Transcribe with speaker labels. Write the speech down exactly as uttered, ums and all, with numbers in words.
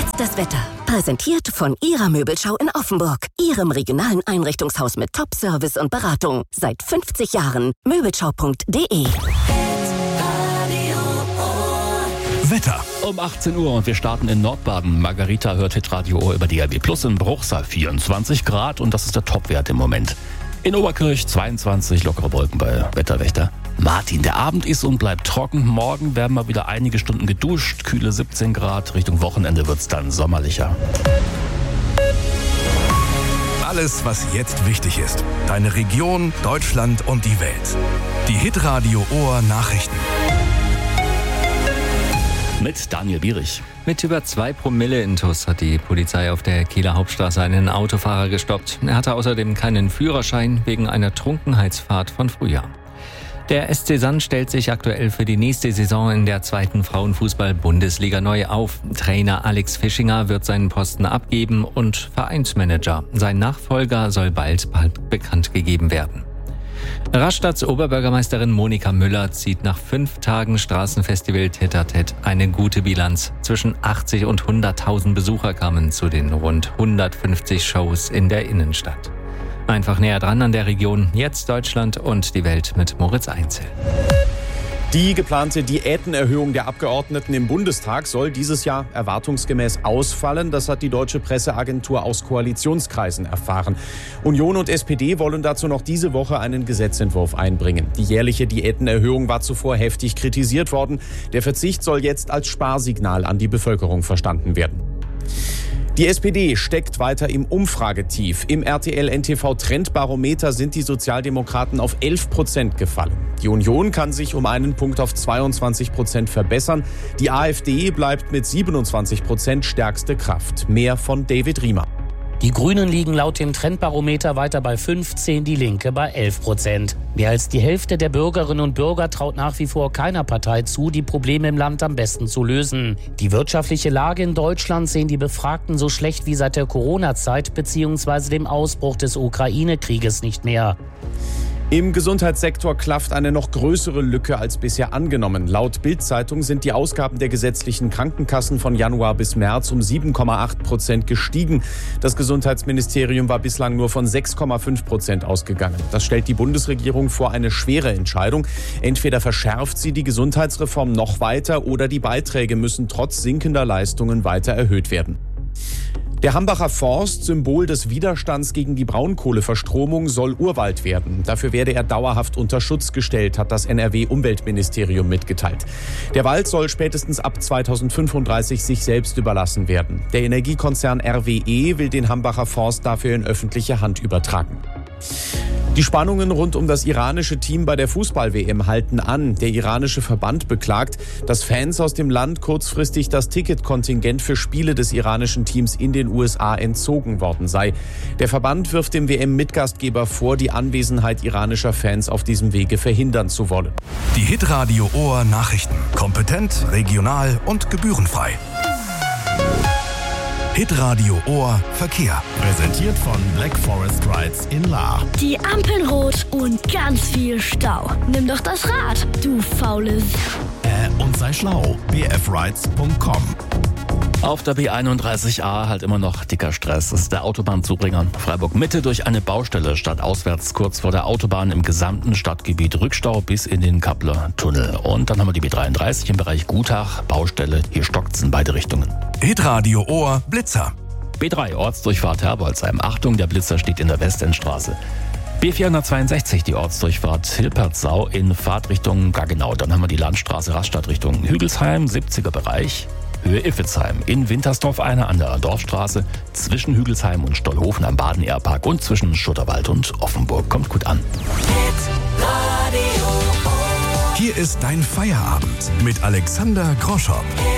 Speaker 1: Jetzt das Wetter. Präsentiert von Ihrer Möbelschau in Offenburg. Ihrem regionalen Einrichtungshaus mit Top-Service und Beratung. Seit fünfzig Jahren. Möbelschau punkt de.
Speaker 2: Wetter. Um achtzehn Uhr und wir starten in Nordbaden. Margarita hört Hitradio Ohr über D A B Plus in Bruchsal vierundzwanzig Grad und das ist der Topwert im Moment. In Oberkirch zweiundzwanzig, lockere Wolken bei Wetterwächter Martin. Der Abend ist und bleibt trocken. Morgen werden wir wieder einige Stunden geduscht. Kühle siebzehn Grad. Richtung Wochenende wird's dann sommerlicher.
Speaker 3: Alles, was jetzt wichtig ist. Deine Region, Deutschland und die Welt. Die Hitradio Ohr Nachrichten.
Speaker 2: Mit Daniel Bierich.
Speaker 4: Mit über zwei Promille Intus hat die Polizei auf der Kieler Hauptstraße einen Autofahrer gestoppt. Er hatte außerdem keinen Führerschein wegen einer Trunkenheitsfahrt von Frühjahr. Der S C Sand stellt sich aktuell für die nächste Saison in der zweiten Frauenfußball-Bundesliga neu auf. Trainer Alex Fischinger wird seinen Posten abgeben und Vereinsmanager. Sein Nachfolger soll bald, bald bekannt gegeben werden. Rastads Oberbürgermeisterin Monika Müller zieht nach fünf Tagen Straßenfestival Tet-a-Tet eine gute Bilanz. Zwischen achtzig und hunderttausend Besucher kamen zu den rund hundertfünfzig Shows in der Innenstadt. Einfach näher dran an der Region, jetzt Deutschland und die Welt mit Moritz Einzel.
Speaker 5: Die geplante Diätenerhöhung der Abgeordneten im Bundestag soll dieses Jahr erwartungsgemäß ausfallen. Das hat die deutsche Presseagentur aus Koalitionskreisen erfahren. Union und S P D wollen dazu noch diese Woche einen Gesetzentwurf einbringen. Die jährliche Diätenerhöhung war zuvor heftig kritisiert worden. Der Verzicht soll jetzt als Sparsignal an die Bevölkerung verstanden werden. Die S P D steckt weiter im Umfragetief. Im R T L N T V Trendbarometer sind die Sozialdemokraten auf elf Prozent gefallen. Die Union kann sich um einen Punkt auf zweiundzwanzig Prozent verbessern. Die AfD bleibt mit siebenundzwanzig Prozent stärkste Kraft. Mehr von David Riemer.
Speaker 6: Die Grünen liegen laut dem Trendbarometer weiter bei fünfzehn, die Linke bei elf Prozent. Mehr als die Hälfte der Bürgerinnen und Bürger traut nach wie vor keiner Partei zu, die Probleme im Land am besten zu lösen. Die wirtschaftliche Lage in Deutschland sehen die Befragten so schlecht wie seit der Corona-Zeit bzw. dem Ausbruch des Ukraine-Krieges nicht mehr.
Speaker 5: Im Gesundheitssektor klafft eine noch größere Lücke als bisher angenommen. Laut Bild-Zeitung sind die Ausgaben der gesetzlichen Krankenkassen von Januar bis März um sieben Komma acht Prozent gestiegen. Das Gesundheitsministerium war bislang nur von sechs Komma fünf Prozent ausgegangen. Das stellt die Bundesregierung vor eine schwere Entscheidung. Entweder verschärft sie die Gesundheitsreform noch weiter oder die Beiträge müssen trotz sinkender Leistungen weiter erhöht werden. Der Hambacher Forst, Symbol des Widerstands gegen die Braunkohleverstromung, soll Urwald werden. Dafür werde er dauerhaft unter Schutz gestellt, hat das N R W-Umweltministerium mitgeteilt. Der Wald soll spätestens ab zweitausendfünfunddreißig sich selbst überlassen werden. Der Energiekonzern R W E will den Hambacher Forst dafür in öffentliche Hand übertragen. Die Spannungen rund um das iranische Team bei der Fußball-W M halten an. Der iranische Verband beklagt, dass Fans aus dem Land kurzfristig das Ticketkontingent für Spiele des iranischen Teams in den U S A entzogen worden sei. Der Verband wirft dem W M-Mitgastgeber vor, die Anwesenheit iranischer Fans auf diesem Wege verhindern zu wollen.
Speaker 3: Die Hitradio Ohr Nachrichten. Kompetent, regional und gebührenfrei. Hitradio Ohr Verkehr.
Speaker 7: Präsentiert von Black Forest Rides in Lahr.
Speaker 8: Die Ampeln rot und ganz viel Stau. Nimm doch das Rad, du faules.
Speaker 7: Äh, und sei schlau. b f rides punkt com.
Speaker 2: Auf der B einunddreißig A halt immer noch dicker Stress. Das ist der Autobahnzubringer Freiburg-Mitte durch eine Baustelle stadtauswärts kurz vor der Autobahn im gesamten Stadtgebiet. Rückstau bis in den Kappler Tunnel. Und dann haben wir die B dreiunddreißig im Bereich Gutach, Baustelle. Hier stockt's in beide Richtungen.
Speaker 3: Hitradio Ohr Blitzer.
Speaker 2: B drei Ortsdurchfahrt Herbolzheim. Achtung, der Blitzer steht in der Westendstraße. B vierhundertzweiundsechzig, die Ortsdurchfahrt Hilpertsau in Fahrtrichtung Gaggenau. Dann haben wir die Landstraße Rastatt Richtung Hügelsheim, siebziger Bereich. Höhe Iffelsheim. In Wintersdorf eine an der Dorfstraße. Zwischen Hügelsheim und Stollhofen am Baden-Airpark und zwischen Schutterwald und Offenburg. Kommt gut an.
Speaker 3: Hier ist dein Feierabend mit Alexander Groschow.